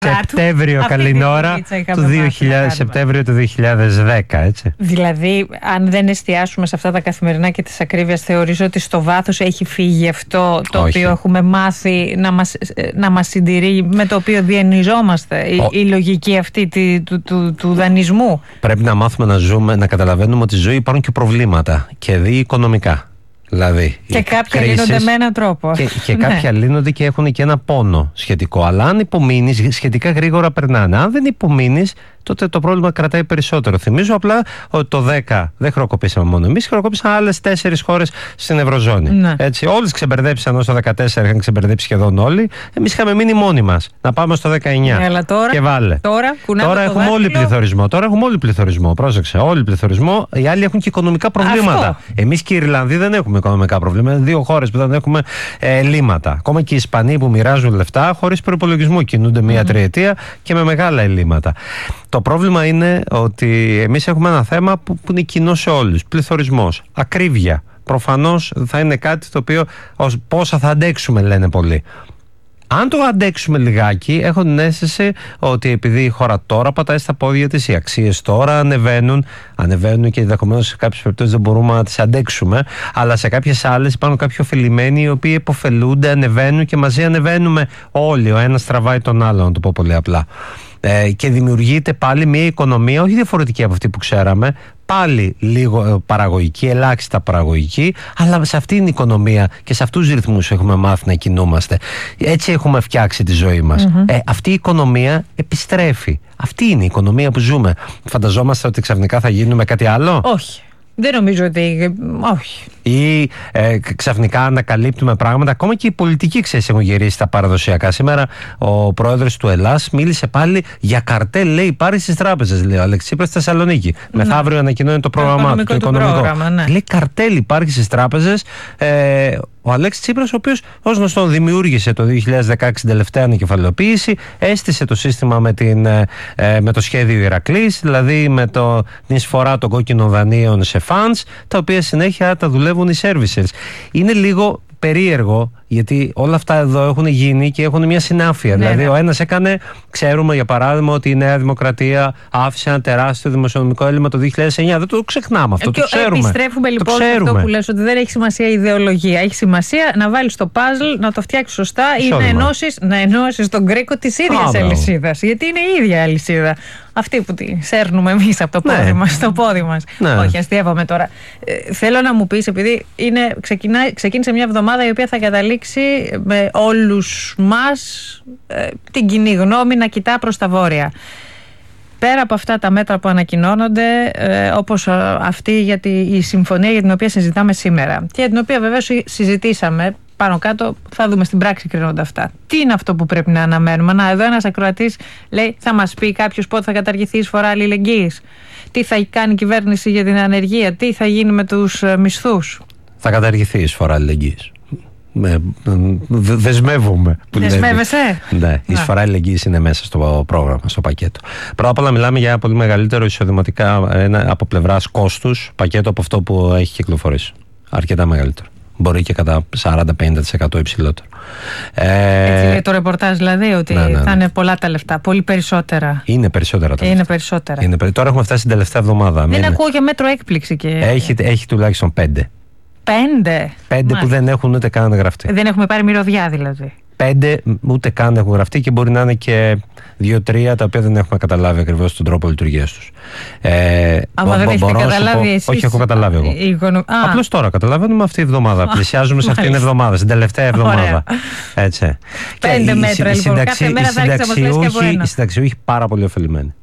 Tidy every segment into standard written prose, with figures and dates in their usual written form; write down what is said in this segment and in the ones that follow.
Σεπτέμβριο, καλή ώρα, Σεπτέμβριο του 2010, έτσι. Δηλαδή, αν δεν εστιάσουμε σε αυτά τα καθημερινά και της ακρίβειας, θεωρείς ότι στο βάθος έχει φύγει αυτό το οποίο έχουμε μάθει να μας συντηρεί, με το οποίο διενυζόμαστε, η λογική αυτή του δανεισμού? Πρέπει να μάθουμε να ζούμε, να καταλαβαίνουμε ότι στη ζωή υπάρχουν και προβλήματα, και δι οικονομικά. Δηλαδή, και κάποια λύνονται με έναν τρόπο. Και κάποια λύνονται και έχουν και ένα πόνο σχετικό. Αλλά αν υπομείνεις, σχετικά γρήγορα περνάνε. Αν δεν υπομείνεις, τότε το πρόβλημα κρατάει περισσότερο. Θυμίζω απλά ότι το 10 δεν χρεοκοπήσαμε μόνο εμείς, χρεοκοπήσαν άλλες 4 χώρες στην Ευρωζώνη. Ναι. Έτσι, όλες ξεμπερδέψαν, ως το 14 είχαν ξεμπερδέψει σχεδόν όλοι. Εμείς είχαμε μείνει μόνοι μας. Να πάμε στο 19. Αλλά τώρα, και βάλε. Τώρα έχουμε όλοι πληθωρισμό. Τώρα έχουμε όλοι πληθωρισμό. Πρόσεξε, όλοι πληθωρισμό. Οι άλλοι έχουν και οικονομικά προβλήματα. Εμείς και οι Ιρλανδοί δεν έχουμε οικονομικά προβλήματα. Είναι 2 χώρες που δεν έχουμε ελλείμματα. Ακόμα και οι Ισπανοί που μοιράζουν λεφτά χωρίς προϋπολογισμό κινούνται μία τριετία και με μεγάλα ελλείμματα. Το πρόβλημα είναι ότι εμείς έχουμε ένα θέμα που είναι κοινό σε όλους. Πληθωρισμός, ακρίβεια. Προφανώς θα είναι κάτι το οποίο πόσα θα αντέξουμε, λένε πολλοί. Αν το αντέξουμε λιγάκι, έχω την αίσθηση ότι επειδή η χώρα τώρα πατάει στα πόδια της, οι αξίες τώρα ανεβαίνουν και ενδεχομένως σε κάποιες περιπτώσεις δεν μπορούμε να τις αντέξουμε, αλλά σε κάποιες άλλες υπάρχουν κάποιοι ωφελημένοι οι οποίοι υποφελούνται, ανεβαίνουν και μαζί ανεβαίνουμε όλοι. Ο ένας τραβάει τον άλλο, να το πω πολύ απλά. Και δημιουργείται πάλι μια οικονομία όχι διαφορετική από αυτή που ξέραμε, πάλι λίγο παραγωγική, ελάχιστα παραγωγική, αλλά σε αυτήν την οικονομία και σε αυτούς τους ρυθμούς έχουμε μάθει να κινούμαστε. Έτσι έχουμε φτιάξει τη ζωή μας. Αυτή η οικονομία επιστρέφει. Αυτή είναι η οικονομία που ζούμε. Φανταζόμαστε ότι ξαφνικά θα γίνουμε κάτι άλλο? Όχι. Δεν νομίζω ότι. Όχι. Ή ξαφνικά ανακαλύπτουμε πράγματα. Ακόμα και οι πολιτικοί, ξέρεις, έχουν γυρίσει τα παραδοσιακά. Σήμερα ο πρόεδρος του Ελλάς μίλησε πάλι για καρτέλ, λέει, υπάρχει στις τράπεζες. Λέει ο Αλέξης Τσίπρας στη Θεσσαλονίκη. Μεθαύριο ανακοινώνει το πρόγραμμά του. Το οικονομικό. Λέει καρτέλ υπάρχει στις τράπεζες. Ο Αλέξης Τσίπρας, ο οποίος ως γνωστόν δημιούργησε το 2016 την τελευταία ανακεφαλαιοποίηση, έστησε το σύστημα με το σχέδιο Ηρακλής, δηλαδή με την εισφορά των κόκκινων δανείων σε funds, τα οποία συνέχεια τα δουλεύουν οι servicers. Είναι λίγο περίεργο, γιατί όλα αυτά εδώ έχουν γίνει και έχουν μια συνάφεια. Ναι, δηλαδή, ο ένας έκανε, ξέρουμε για παράδειγμα ότι η Νέα Δημοκρατία άφησε ένα τεράστιο δημοσιονομικό έλλειμμα το 2009. Δεν το ξεχνάμε αυτό, το ξέρουμε. Επιστρέφουμε λοιπόν σε αυτό που λες, ότι δεν έχει σημασία η ιδεολογία. Έχει σημασία να βάλεις το puzzle, να το φτιάξεις σωστά ή να ενώσεις τον κρίκο της ίδιας αλυσίδας. Γιατί είναι η ίδια αλυσίδα. Αυτή που τη σέρνουμε εμείς από το πόδι μας, στο πόδι μας. Ναι. Όχι, αστείευαμε τώρα. Θέλω να μου πεις, επειδή ξεκίνησε μια εβδομάδα η οποία θα καταλήξει με όλους μας την κοινή γνώμη να κοιτά προς τα βόρεια. Πέρα από αυτά τα μέτρα που ανακοινώνονται, όπως αυτή η συμφωνία για την οποία συζητάμε σήμερα και την οποία βεβαίως συζητήσαμε, πάνω κάτω θα δούμε στην πράξη κρίνονται αυτά. Τι είναι αυτό που πρέπει να αναμένουμε? Να, εδώ ένας ακροατής λέει, θα μας πει κάποιος πότε θα καταργηθεί η εισφορά αλληλεγγύης, τι θα κάνει η κυβέρνηση για την ανεργία, τι θα γίνει με τους μισθούς? Θα καταργηθεί η εισφορά αλληλεγγύης. Δεσμεύομαι. Δεσμεύεσαι? Ναι, η εισφορά αλληλεγγύης είναι μέσα στο πρόγραμμα, στο πακέτο. Πρώτα απ' όλα μιλάμε για ένα πολύ μεγαλύτερο εισοδηματικά από πλευράς κόστους πακέτο από αυτό που έχει κυκλοφορήσει. Αρκετά μεγαλύτερο. Μπορεί και κατά 40-50% υψηλότερο. Έτσι λέει το ρεπορτάζ, δηλαδή, ότι θα είναι πολλά τα λεφτά, πολύ περισσότερα. Είναι περισσότερα τα λεφτά. Τώρα έχουμε φτάσει την τελευταία εβδομάδα. Δεν ακούω για μέτρο έκπληξη. Έχει τουλάχιστον 5. 5 που δεν έχουν ούτε καν γραφτεί. Δεν έχουμε πάρει μυρωδιά δηλαδή. 5 ούτε καν έχουν γραφτεί και μπορεί να είναι και 2-3 τα οποία δεν έχουμε καταλάβει ακριβώς τον τρόπο λειτουργίας τους. Άμα δεν έχετε καταλάβει εσείς? Όχι, έχω καταλάβει εγώ. Απλώς τώρα καταλαβαίνουμε αυτή η εβδομάδα. Πλησιάζουμε σε αυτήν την εβδομάδα, στην τελευταία εβδομάδα. Έτσι. 5 μέτρα λοιπόν. Κάθε μέρα θα άρχισε να μας λες και από ένα. Οι συνταξιούχοι πάρα πολύ ωφελημένοι.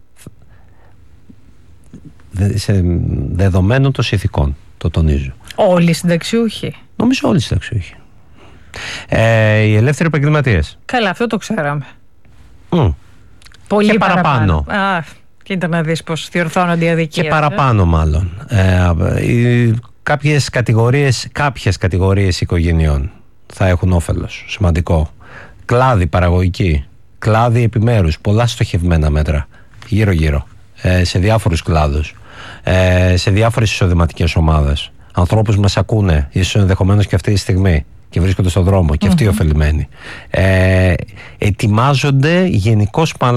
Δεδομένων των συνθηκών, το τονίζω. Όλοι οι συνταξιούχοι? Νομίζω όλοι οι συνταξιούχοι. Οι ελεύθεροι επαγγελματίες. Καλά, αυτό το ξέραμε. Πολύ και παραπάνω. Κοίτα να δεις πως διορθώνονται οι αδικίες. Και παραπάνω μάλλον. Κάποιες κατηγορίες οικογενειών θα έχουν όφελος σημαντικό. Κλάδοι παραγωγικοί, κλάδοι επιμέρους, πολλά στοχευμένα μέτρα γύρω-γύρω, σε διάφορους κλάδους, σε διάφορες εισοδηματικές ομάδες. Ανθρώπους μας ακούνε, ίσως ενδεχομένως και αυτή τη στιγμή, και βρίσκονται στον δρόμο και αυτοί ωφελημένοι. Ετοιμάζονται γενικώς